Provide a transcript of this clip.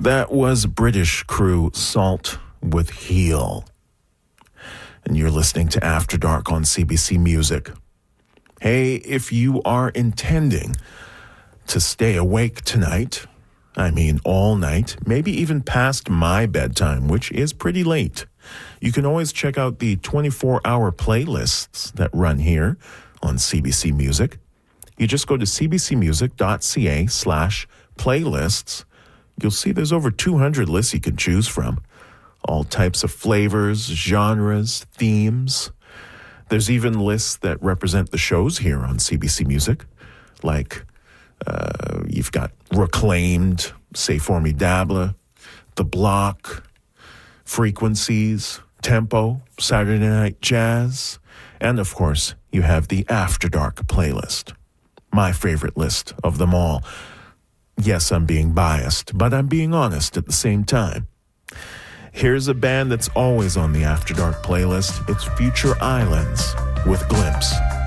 That was British crew Salt with Heal. And you're listening to After Dark on CBC Music. Hey, if you are intending to stay awake tonight, I mean all night, maybe even past my bedtime, which is pretty late, you can always check out the 24-hour playlists that run here on CBC Music. You just go to cbcmusic.ca/playlists. You'll see there's over 200 lists you can choose from. All types of flavors, genres, themes. There's even lists that represent the shows here on CBC Music. Like, you've got Reclaimed, C'est Formidable, The Block, Frequencies, Tempo, Saturday Night Jazz, and of course, you have the After Dark playlist. My favorite list of them all. Yes, I'm being biased, but I'm being honest at the same time. Here's a band that's always on the After Dark playlist. It's Future Islands with Glimpse.